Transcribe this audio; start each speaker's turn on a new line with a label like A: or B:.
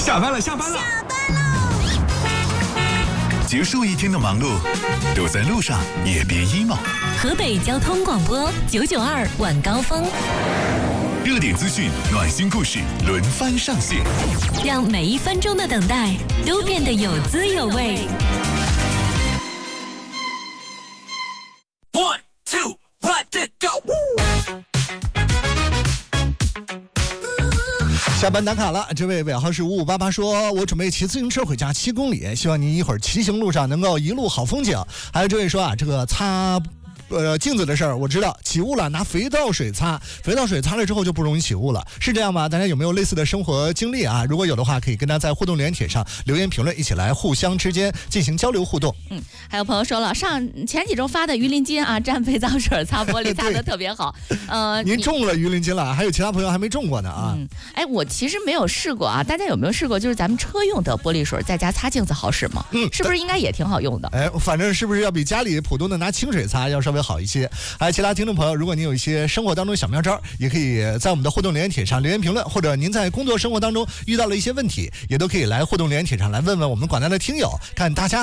A: 下班了。
B: 结束一天的忙碌，都在路上也别 emo。
C: 河北交通广播992晚高峰，
B: 热点资讯、暖心故事轮番上线，
C: 让每一分钟的等待都变得有滋有味。
D: 1, 2, let it go。
E: 下班打卡了，这位尾号是5588说，我准备骑自行车回家7公里，希望您一会儿骑行路上能够一路好风景。还有这位说啊，这个擦镜子的事儿我知道，起雾了拿肥皂水擦，肥皂水擦了之后就不容易起雾了，是这样吗？大家有没有类似的生活经历啊？如果有的话，可以跟大家在互动留言帖上留言评论，一起来互相之间进行交流互动。
F: 还有朋友说了，前几周发的鱼鳞巾啊，蘸肥皂水擦玻璃擦得特别好。
E: 您中了鱼鳞巾了，还有其他朋友还没中过呢啊。
F: 我其实没有试过啊，大家有没有试过？就是咱们车用的玻璃水在家擦镜子好使吗？是不是应该也挺好用的？
E: 反正是不是要比家里普通的拿清水擦要稍微好一些？还有其他听众朋友，如果您有一些生活当中小妙招，也可以在我们的互动留言帖上留言评论，或者您在工作生活当中遇到了一些问题，也都可以来互动留言帖上来问问我们广大的听友，看大家